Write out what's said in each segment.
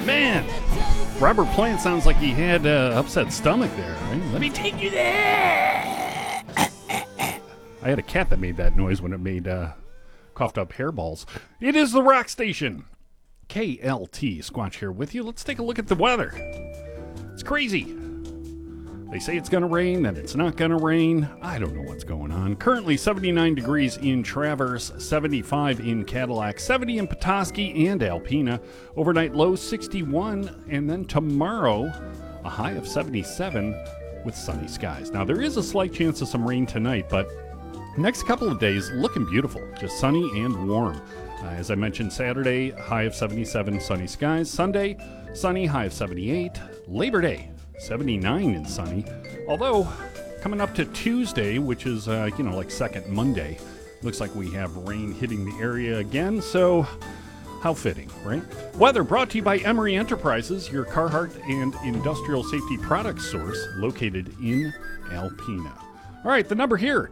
Man, Robert Plant sounds like he had upset stomach there. Right? Let me take you there. I had a cat that made that noise when it made coughed up hairballs. It is the Rock Station. KLT Squatch here with you. Let's take a look at the weather. It's crazy. They say it's going to rain, then it's not going to rain. I don't know what's going on. Currently 79 degrees in Traverse, 75 in Cadillac, 70 in Petoskey and Alpena. Overnight low 61, and then tomorrow a high of 77 with sunny skies. Now there is a slight chance of some rain tonight, but next couple of days looking beautiful, just sunny and warm. As I mentioned, Saturday, high of 77, sunny skies. Sunday, sunny, high of 78. Labor Day, 79 and sunny. Although, coming up to Tuesday, which is, like second Monday, looks like we have rain hitting the area again, so how fitting, right? Weather brought to you by Emery Enterprises, your Carhartt and industrial safety products source located in Alpena. All right, the number here,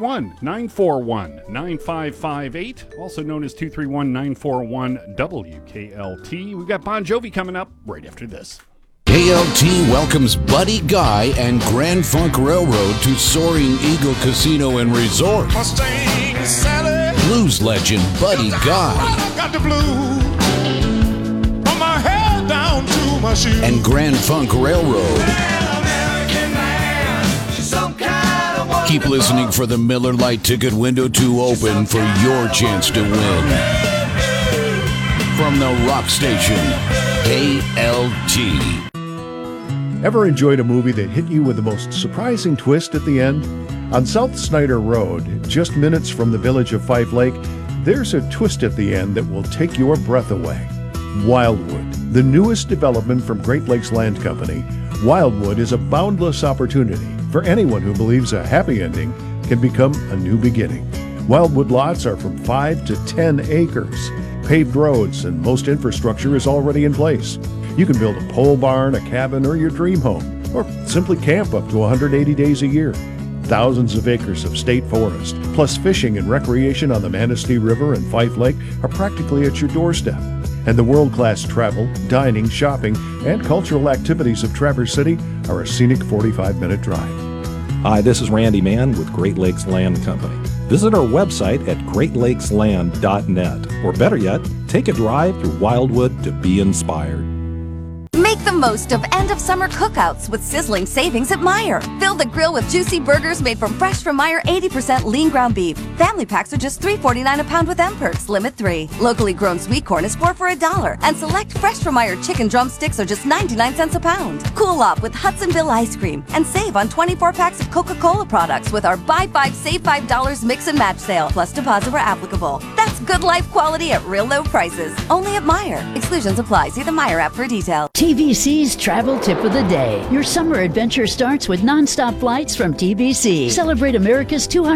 231-941-9558, also known as 231-941-WKLT. We've got Bon Jovi coming up right after this. KLT welcomes Buddy Guy and Grand Funk Railroad to Soaring Eagle Casino and Resort. Blues legend Buddy Guy got the blues from my head down to my shoes. And Grand Funk Railroad. Keep listening for the Miller Lite ticket window to open for your chance to win. From the Rock Station, KLT. Ever enjoyed a movie that hit you with the most surprising twist at the end? On South Snyder Road, just minutes from the village of Five Lake, there's a twist at the end that will take your breath away. Wildwood, the newest development from Great Lakes Land Company. Wildwood is a boundless opportunity for anyone who believes a happy ending can become a new beginning. Wildwood lots are from 5 to 10 acres. Paved roads and most infrastructure is already in place. You can build a pole barn, a cabin, or your dream home, or simply camp up to 180 days a year. Thousands of acres of state forest, plus fishing and recreation on the Manistee River and Fife Lake are practically at your doorstep. And the world-class travel, dining, shopping, and cultural activities of Traverse City are a scenic 45-minute drive. Hi, this is Randy Mann with Great Lakes Land Company. Visit our website at greatlakesland.net, or better yet, take a drive through Wildwood to be inspired. Make the most of end-of-summer cookouts with sizzling savings at Meijer. Fill the grill with juicy burgers made from fresh from Meijer 80% lean ground beef. Family packs are just $3.49 a pound with M-Perks, limit 3. Locally grown sweet corn is 4 for $1. And select fresh from Meijer chicken drumsticks are just 99 cents a pound. Cool off with Hudsonville ice cream and save on 24 packs of Coca-Cola products with our Buy 5, Save $5 mix and match sale, plus deposit where applicable. That's good life quality at real low prices. Only at Meijer. Exclusions apply. See the Meijer app for details. TVC's Travel Tip of the Day. Your summer adventure starts with nonstop flights from TVC. Celebrate America's 200